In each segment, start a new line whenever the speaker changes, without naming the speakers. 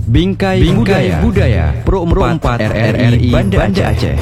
Bingkai Budaya Pro 4 RRI Banda Aceh.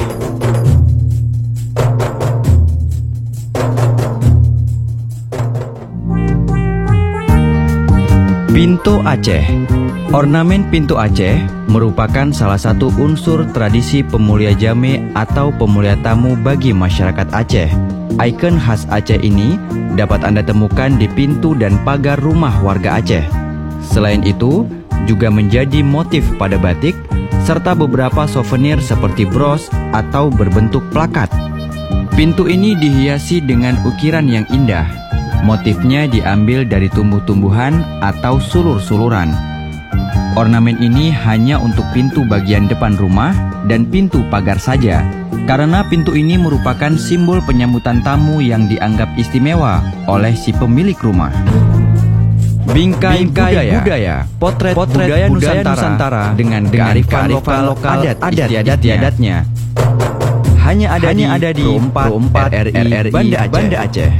Pintu Aceh. Ornamen pintu Aceh merupakan salah satu unsur tradisi pemulia jame atau pemulia tamu bagi masyarakat Aceh. Ikon khas Aceh ini dapat Anda temukan di pintu dan pagar rumah warga Aceh. Selain itu, juga menjadi motif pada batik, serta beberapa souvenir seperti bros atau berbentuk plakat. Pintu ini dihiasi dengan ukiran yang indah. Motifnya diambil dari tumbuh-tumbuhan atau sulur-suluran. Ornamen ini hanya untuk pintu bagian depan rumah dan pintu pagar saja, karena pintu ini merupakan simbol penyambutan tamu yang dianggap istimewa oleh si pemilik rumah. Bingkai Budaya Potret budaya Nusantara dengan kearifan lokal adat istiadatnya. Hanya ada di Pro 4 RRI Banda Aceh.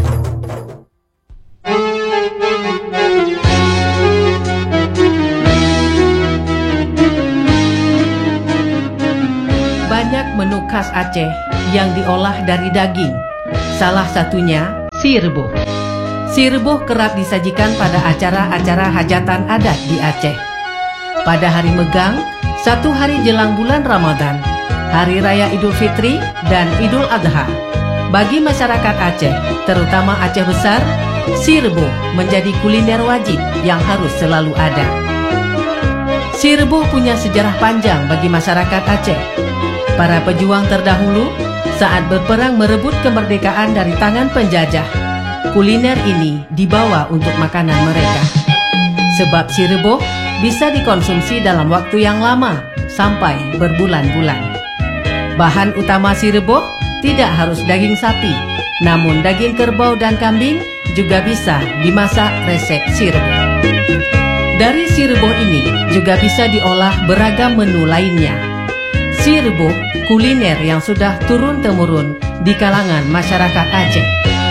Banyak menu khas Aceh yang diolah dari daging. Salah satunya si reboh. Si reboh kerap disajikan pada acara-acara hajatan adat di Aceh. Pada hari megang, 1 hari jelang bulan Ramadan, Hari Raya Idul Fitri dan Idul Adha. Bagi masyarakat Aceh, terutama Aceh Besar, si reboh menjadi kuliner wajib yang harus selalu ada. Si reboh punya sejarah panjang bagi masyarakat Aceh. Para pejuang terdahulu saat berperang merebut kemerdekaan dari tangan penjajah, kuliner ini dibawa untuk makanan mereka. Sebab si reboh bisa dikonsumsi dalam waktu yang lama, sampai berbulan-bulan. Bahan utama si reboh tidak harus daging sapi, namun daging kerbau dan kambing juga bisa dimasak resep si reboh. Dari si reboh ini juga bisa diolah beragam menu lainnya. Si reboh kuliner yang sudah turun-temurun di kalangan masyarakat Aceh.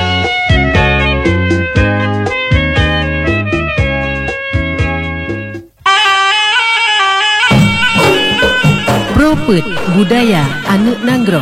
Propet budaya anu nanggrok.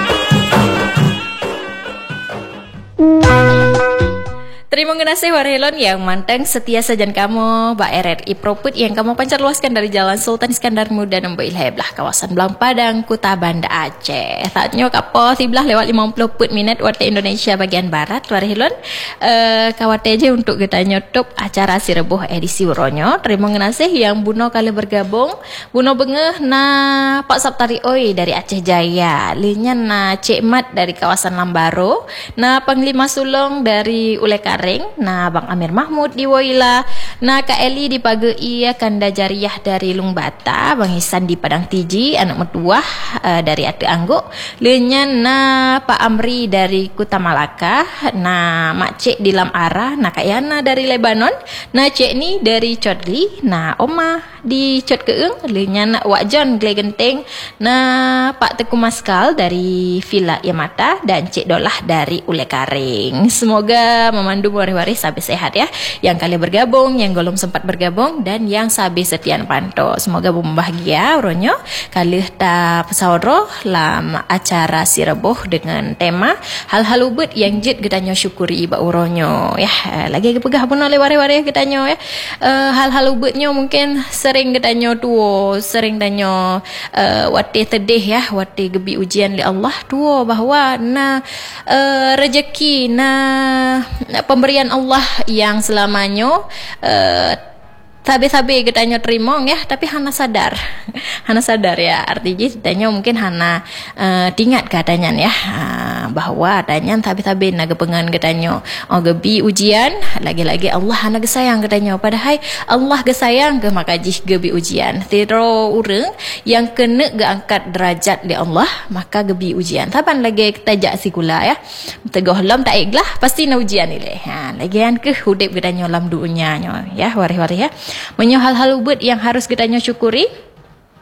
Terima kasih warhelon yang manteng setia sajan kamu Mbak RRI Propet yang kamu pancar luaskan dari Jalan Sultan Iskandar Muda nombor 11 kawasan Belang Padang, Kuta Banda Aceh. Saatnya kapo 11 lewat 50 menit waktu Indonesia bagian barat warhelon. Kawat aja untuk kita nyotop acara si reboh edisi Uronyo. Terima kasih yang buno kali bergabung. Buno bengeh na Pak Saptari Oi dari Aceh Jaya, linya na Cik Mat dari kawasan Lambaro, na Panglima Sulong dari Ulekar, nah Bang Amir Mahmud di Woila, nah Kak Eli di Pagei, Kanda Jariah dari Lungbata, Bang Hisan di Padang Tiji, anak metuah dari Ate Angguk, lenyan nah Pak Amri dari Kuta Malaka, nah Mak Cik di Lam Arah, nah Kak Yana dari Lebanon, nah Cik ni dari Chodli, nah Oma di Cot Keung, lenyan Wak John Gle Genteng, nah Pak Teku Maskal dari Villa Yamata, dan Cik Dolah dari Ulekaring. Semoga memandu waris-waris sabi sehat ya. Yang kali bergabung, yang belum sempat bergabung, dan yang sabi setian panto. Semoga berbahagia uronyo kali ta pesawro lam acara si reboh dengan tema hal-hal ubet yang jid getanyo syukuri ba uronyo ya. Lagi pegah pun oleh wari-wari getanyo ya. Hal-hal ubetnyo mungkin sering getanyo tuo, sering danyo wati tedeh ya, wati gebi ujian li Allah tuo bahwa na rezeki na pemberian Allah yang selamanya sabe-sabe getanyo terima ya, tapi hana sadar ya, artinya getanyo mungkin hana tingat katanya ya, bahwa adanya sabe-sabe naga pengan getanyo gebi ujian, lagi-lagi Allah hana gesayang getanyo, padahal Allah gesayang ke makajih gebi ujian tiro urang yang kena geangkat derajat di Allah maka gebi ujian, taban lagi tajak sikula ya, tegoh lam tak iglah pasti na ujian ile, lagian ke hudip getanyo lam dunia ya, wari-wari ya. Menyo hal-hal ubet yang harus kita syukuri.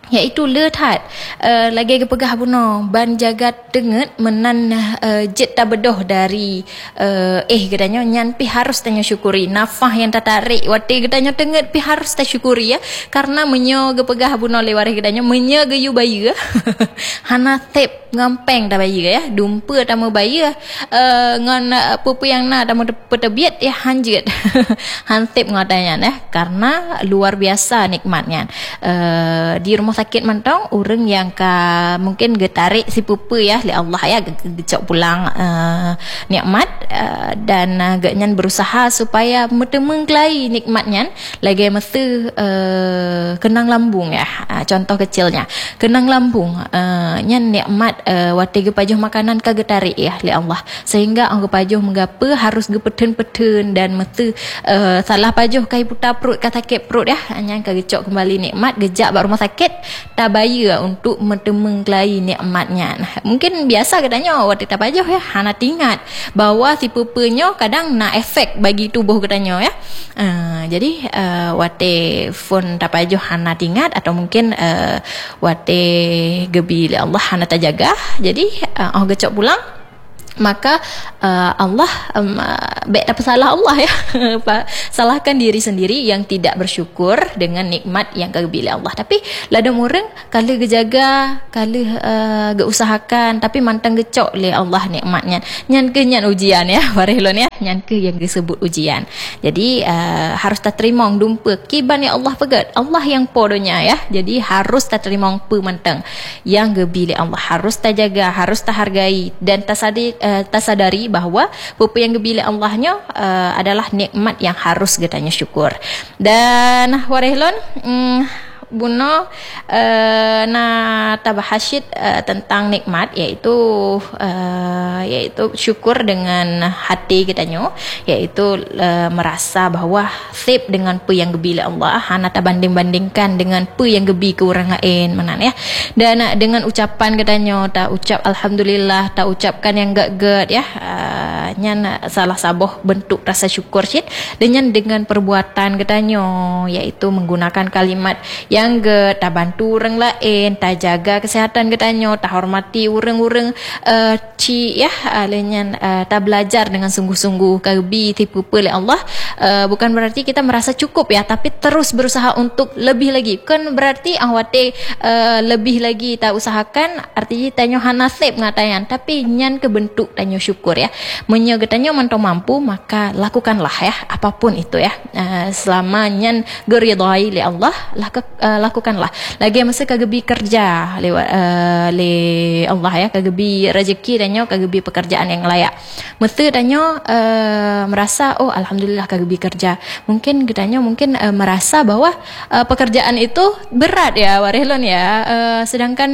iaitu lethat lagi kepegah buno ban jagat denget menan jet tabedoh dari katanya nyan pi harus tanya syukuri nafah yang tertarik wati katanya denget pi harus ta syukuri ya karena menyo kepegah buno lewari katanya menyo geyu bayi hana tep ngampeng ta bayi ya dumpa tamu bayi ngan pupu yang na tamu petebiat ya hanjet hantep ngatanya karena luar biasa nikmatnya di rumah sakit mantong orang yang mungkin getarik si pupu ya li Allah ya gecok pulang nikmat dan gaknyan berusaha supaya metemeng kelai nikmatnya lagi mesti kenang lambung ya contoh kecilnya kenang lambung nyan nikmat wati gepajuh makanan ka getarik ya li Allah sehingga ang gepajuh menggapa harus gepeten-peten dan mesti salah pajuh kai putar perut ka sakit perut ya nyan ka gecok kembali nikmat gejak bak rumah sakit tabaya untuk metemeng kelai nikmatnya. Mungkin biasa katanya waktu tabajuh ya hana tingat bahwa si pupunya kadang na efek bagi tubuh katanya ya. Jadi waktu phone tabajuh hana tingat atau mungkin waktu gebi Allah hana terjaga. Jadi gecok pulang maka Allah tak salah Allah ya salahkan diri sendiri yang tidak bersyukur dengan nikmat yang kebili Allah. Tapi lada orang kalau gejaga kalau geusahakan tapi mantang gecok le Allah nikmatnya nyan ke nyan ujian ya warehlon ya nyan ke yang disebut ujian. Jadi harus tak terima dumpa kiban ya Allah pegat Allah yang podonya ya. Jadi harus tak terima mantang yang gebili Allah harus tak jaga harus tak hargai dan tak sadari bahawa pupu yang gebili Allahnya adalah nikmat yang harus getanya syukur. Dan warehlon buno na tabahasyid tentang nikmat yaitu syukur dengan hati kitanya yaitu merasa bahwa sip dengan pu yang gebili Allah hana banding-bandingkan dengan pu yang gebi ke orang lain menan ya dan dengan ucapan katanya tak ucap alhamdulillah tak ucapkan yang gak ya nyan salah saboh bentuk rasa syukur syid dengan perbuatan katanya yaitu menggunakan kalimat yang tak bantu orang lain, tak jaga kesihatan katanya, tak hormati orang-orang ya lenyan tak belajar dengan sungguh-sungguh kabi tipu oleh Allah bukan berarti kita merasa cukup ya tapi terus berusaha untuk lebih lagi kan berarti awate lebih lagi tak usahakan artinya tanyo hanasib ngatayan tapi nyan ke bentuk tanyo syukur ya menyo katanya mantau mampu maka lakukanlah ya apapun itu ya selama nyan geridai li Allah lakukanlah lagi masa kagebi kerja lewat le Allah ya kagebi rezeki danyo kagebi pekerjaan yang layak mesti danyo merasa oh alhamdulillah kagebi kerja mungkin katanya mungkin merasa bahwa pekerjaan itu berat ya warehlon ya sedangkan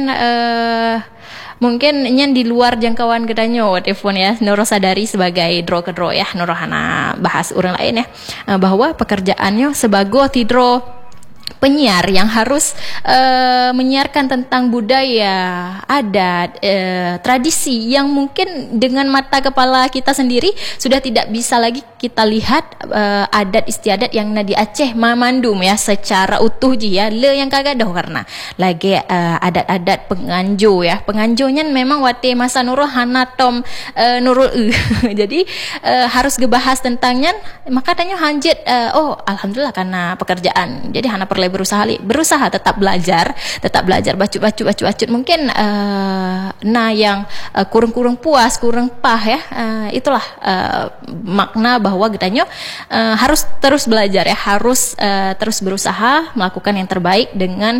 mungkin nyan di luar jangkauan katanya telepon ya Noro sadari sebagai draw ke draw ya Noro hana bahas orang lain ya bahwa pekerjaannya sebagai tidro penyiar yang harus menyiarkan tentang budaya, adat, tradisi yang mungkin dengan mata kepala kita sendiri sudah tidak bisa lagi kita lihat adat istiadat yang di Aceh mamandum ya secara utuh je ya le yang kagak dah karena lagi adat-adat penganjo ya penganjonya memang wate masa nurul hanatom nurul jadi harus gebahas tentangnya maka tanya hanjet oh alhamdulillah karena pekerjaan jadi hana perlu berusaha tetap belajar bacut mungkin yang kurang puas kurang pah ya itulah makna bahwa getanya harus terus belajar ya harus terus berusaha melakukan yang terbaik dengan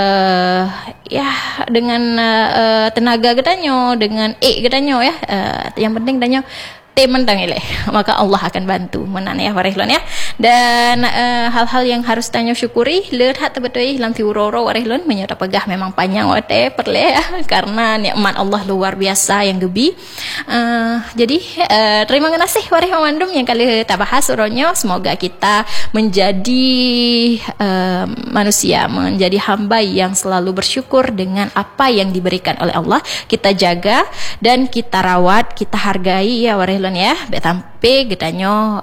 dengan tenaga getanya dengan getanya ya yang penting getanya mentang ile maka Allah akan bantu menan ya warehlon ya dan hal-hal yang harus tanya syukuri lihat betul lam tiuroro warehlon menyata pegah memang panjang wate perle ya karena nikmat Allah luar biasa yang gebi jadi terima kasih wareh mandum yang kali kita bahas uronyo semoga kita menjadi manusia menjadi hamba yang selalu bersyukur dengan apa yang diberikan oleh Allah kita jaga dan kita rawat kita hargai ya warehlon ya betampe getanyo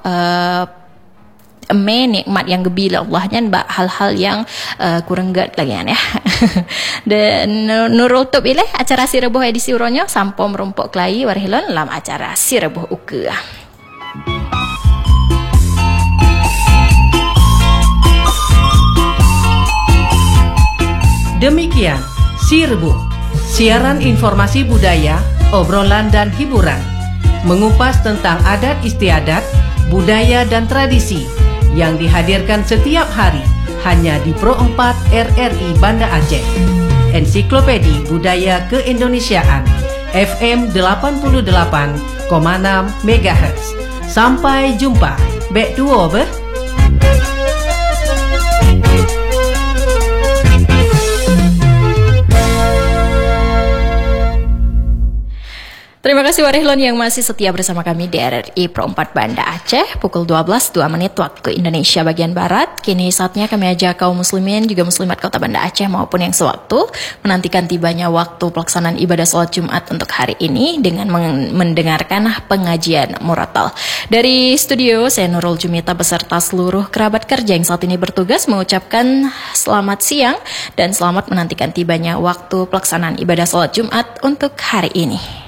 nikmat yang gebila Allahnya hal-hal yang kurang gad lagi ya Dan Nurul Tub ileh acara si Rebuh edisi uronyo sampo merumpok kelai warhilon dalam acara si Rebuh uke.
Demikian si Rebuh, siaran informasi budaya, obrolan dan hiburan, mengupas tentang adat istiadat, budaya dan tradisi yang dihadirkan setiap hari hanya di Pro 4 RRI Banda Aceh. Ensiklopedi Budaya Keindonesiaan FM 88,6 MHz. Sampai jumpa. Back to over.
Terima kasih Warehlon yang masih setia bersama kami di RRI Pro 4 Banda Aceh pukul 12.02 waktu Indonesia bagian Barat. Kini saatnya kami ajak kaum muslimin juga muslimat Kota Banda Aceh maupun yang sewaktu menantikan tibanya waktu pelaksanaan ibadah sholat Jumat untuk hari ini dengan mendengarkan pengajian murattal. Dari studio saya Nurul Jumita beserta seluruh kerabat kerja yang saat ini bertugas mengucapkan selamat siang dan selamat menantikan tibanya waktu pelaksanaan ibadah sholat Jumat untuk hari ini.